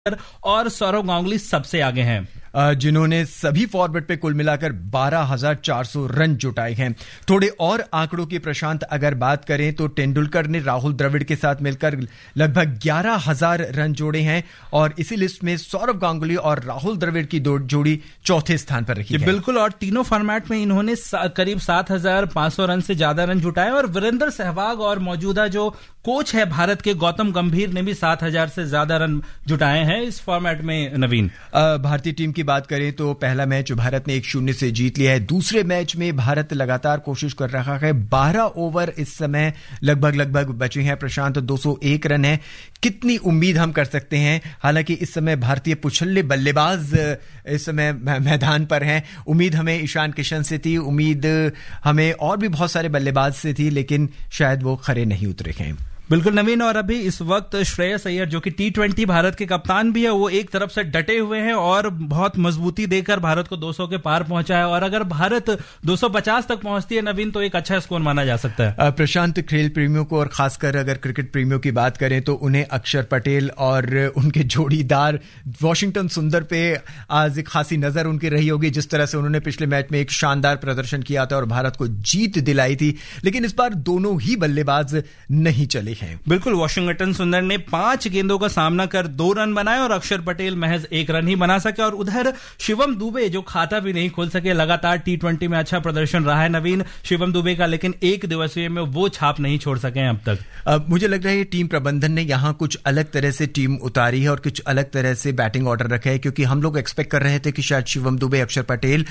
और सौरव गांगुली सबसे आगे हैं, जिन्होंने सभी फॉर्मेट पे कुल मिलाकर 12,400 रन जुटाए हैं। थोड़े और आंकड़ों की प्रशांत अगर बात करें तो तेंदुलकर ने राहुल द्रविड़ के साथ मिलकर लगभग 11,000 रन जोड़े हैं और इसी लिस्ट में सौरव गांगुली और राहुल द्रविड़ की जोड़ी चौथे स्थान पर रखी है। बिल्कुल, और तीनों फॉर्मेट में इन्होंने करीब 7,500 रन से ज्यादा रन जुटाए और वीरेंद्र सहवाग और मौजूदा जो कोच है भारत के गौतम गंभीर ने भी 7,000 से ज्यादा रन जुटाए हैं इस फॉर्मेट में। नवीन, भारतीय टीम की बात करें तो पहला मैच भारत ने 1-0 से जीत लिया है। दूसरे मैच में भारत लगातार कोशिश कर रहा है। 12 ओवर इस समय लगभग बचे हैं प्रशांत, 201 रन है। कितनी उम्मीद हम कर सकते हैं? हालांकि इस समय भारतीय पुछल्ले बल्लेबाज इस समय मैदान पर हैं। उम्मीद हमें ईशान किशन से थी, उम्मीद हमें और भी बहुत सारे बल्लेबाज से थी, लेकिन शायद वो खरे नहीं उतरे हैं। बिल्कुल नवीन, और अभी इस वक्त श्रेयस अय्यर जो कि T20 भारत के कप्तान भी है, वो एक तरफ से डटे हुए हैं और बहुत मजबूती देकर भारत को 200 के पार पहुंचा है। और अगर भारत 250 तक पहुंचती है नवीन, तो एक अच्छा स्कोर माना जा सकता है। प्रशांत, खेल प्रेमियों को और खासकर अगर क्रिकेट प्रेमियों की बात करें तो उन्हें अक्षर पटेल और उनके जोड़ीदार वॉशिंगटन सुंदर पे आज एक खासी नजर उनकी रही होगी। जिस तरह से उन्होंने पिछले मैच में एक शानदार प्रदर्शन किया था और भारत को जीत दिलाई थी, लेकिन इस बार दोनों ही बल्लेबाज नहीं चले। बिल्कुल, वॉशिंगटन सुंदर ने 5 गेंदों का सामना कर 2 रन बनाए और अक्षर पटेल महज 1 रन ही बना सके। और उधर शिवम दुबे जो खाता भी नहीं खोल सके, लगातार T20 में अच्छा प्रदर्शन रहा है नवीन शिवम दुबे का, लेकिन एक दिवसीय में वो छाप नहीं छोड़ सके हैं अब तक। मुझे लग रहा है टीम प्रबंधन ने यहां कुछ अलग तरह से टीम उतारी है और कुछ अलग तरह से बैटिंग ऑर्डर रखा है, क्योंकि हम लोग एक्सपेक्ट कर रहे थे कि शायद शिवम दुबे, अक्षर पटेल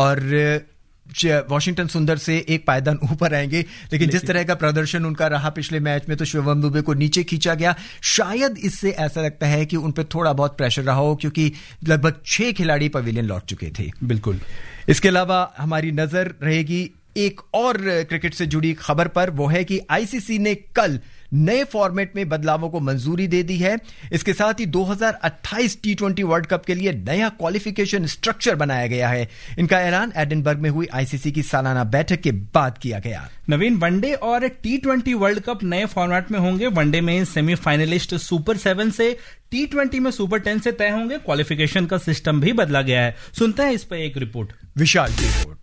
और वॉशिंगटन सुंदर से एक पायदान ऊपर आएंगे, लेकिन जिस तरह का प्रदर्शन उनका रहा पिछले मैच में तो शिवम दुबे को नीचे खींचा गया। शायद इससे ऐसा लगता है कि उन पर थोड़ा बहुत प्रेशर रहा हो, क्योंकि लगभग 6 खिलाड़ी पवेलियन लौट चुके थे। बिल्कुल, इसके अलावा हमारी नजर रहेगी एक और क्रिकेट से जुड़ी खबर पर, वो है कि आईसीसी ने कल नए फॉर्मेट में बदलावों को मंजूरी दे दी है। इसके साथ ही 2028 T20 वर्ल्ड कप के लिए नया क्वालिफिकेशन स्ट्रक्चर बनाया गया है। इनका ऐलान एडिनबर्ग में हुई आईसीसी की सालाना बैठक के बाद किया गया। नवीन, वनडे और T20 वर्ल्ड कप नए फॉर्मेट में होंगे। वनडे में सेमीफाइनलिस्ट सुपर 7 से, T20 में सुपर 10 से तय होंगे। क्वालिफिकेशन का सिस्टम भी बदला गया है। सुनते हैं इस पर एक रिपोर्ट, विशाल की रिपोर्ट।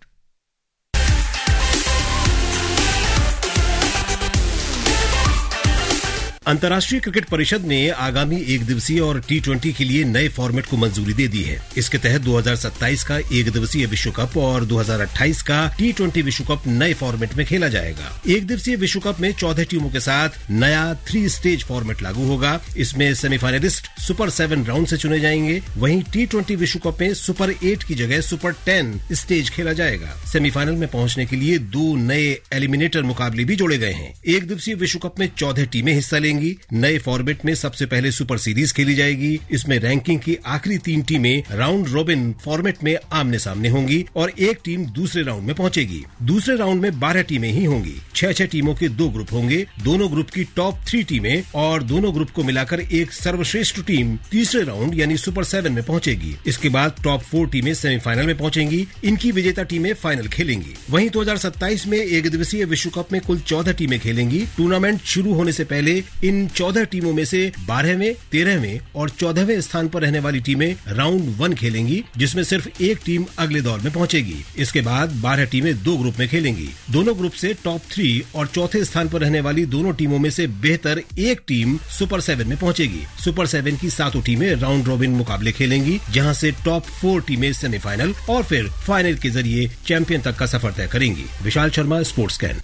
अंतर्राष्ट्रीय क्रिकेट परिषद ने आगामी 1 दिवसीय और T20 के लिए नए फॉर्मेट को मंजूरी दे दी है। इसके तहत 2027 का 1 दिवसीय विश्व कप और 2028 का T20 विश्व कप नए फॉर्मेट में खेला जाएगा। 1 दिवसीय विश्व कप में 14 टीमों के साथ नया 3 स्टेज फॉर्मेट लागू होगा। इसमें सेमीफाइनलिस्ट सुपर 7 राउंड से चुने जाएंगे। वहीं T20 विश्व कप में सुपर 8 की जगह सुपर 10 स्टेज खेला जाएगा। सेमीफाइनल में पहुंचने के लिए 2 नए एलिमिनेटर मुकाबले भी जोड़े गए हैं। 1 दिवसीय विश्व कप में 14 टीमें हिस्सा लेंगी। नए फॉर्मेट में सबसे पहले सुपर सीरीज खेली जाएगी। इसमें रैंकिंग की आखिरी 3 टीमें राउंड रॉबिन फॉर्मेट में आमने सामने होंगी और एक टीम दूसरे राउंड में पहुंचेगी। दूसरे राउंड में 12 टीमें ही होंगी। 6-6 टीमों के 2 ग्रुप होंगे। दोनों ग्रुप की टॉप 3 टीमें और दोनों ग्रुप को मिलाकर एक सर्वश्रेष्ठ टीम तीसरे राउंड यानी सुपर 7 में पहुंचेगी। इसके बाद टॉप 4 टीमें सेमीफाइनल में पहुंचेंगी। इनकी विजेता टीमें फाइनल खेलेंगी। वहीं 2027 में 1 दिवसीय विश्व कप में कुल 14 टीमें खेलेंगी। टूर्नामेंट शुरू होने से पहले इन 14 टीमों में से 12वें, 13वें और 14वें स्थान पर रहने वाली टीमें राउंड 1 खेलेंगी, जिसमें सिर्फ एक टीम अगले दौर में पहुंचेगी। इसके बाद 12 टीमें 2 ग्रुप में खेलेंगी। दोनों ग्रुप से टॉप 3 और चौथे स्थान पर रहने वाली दोनों टीमों में से बेहतर एक टीम सुपर 7 में पहुंचेगी। सुपर 7 की 7 टीमें राउंड रॉबिन मुकाबले खेलेंगी, जहां से टॉप 4 टीमें सेमीफाइनल और फिर फाइनल के जरिए चैंपियन तक का सफर तय करेंगी। Vishal Sharma, sports can.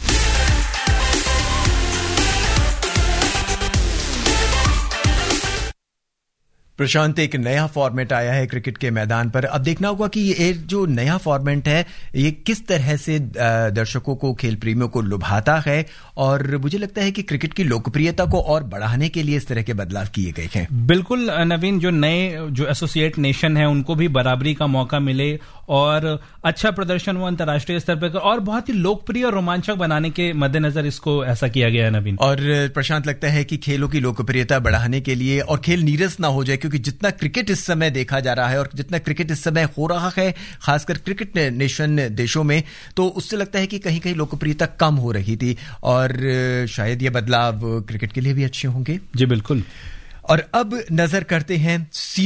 प्रशांत, एक नया फॉर्मेट आया है क्रिकेट के मैदान पर। अब देखना होगा कि ये जो नया फॉर्मेट है ये किस तरह से दर्शकों को, खेल प्रेमियों को लुभाता है, और मुझे लगता है कि क्रिकेट की लोकप्रियता को और बढ़ाने के लिए इस तरह के बदलाव किए गए हैं। बिल्कुल नवीन, जो नए जो एसोसिएट नेशन है उनको भी बराबरी का मौका मिले और अच्छा प्रदर्शन वो अंतर्राष्ट्रीय स्तर पर और बहुत ही लोकप्रिय और रोमांचक बनाने के मद्देनजर इसको ऐसा किया गया है नवीन। और प्रशांत, लगता है कि खेलों की लोकप्रियता बढ़ाने के लिए और खेल नीरस ना हो जाए, क्योंकि जितना क्रिकेट इस समय देखा जा रहा है और जितना क्रिकेट इस समय हो रहा है खासकर क्रिकेट नेशन देशों में, तो उससे लगता है कि कहीं कहीं लोकप्रियता कम हो रही थी और शायद ये बदलाव क्रिकेट के लिए भी अच्छे होंगे। जी बिल्कुल। और अब नजर करते हैं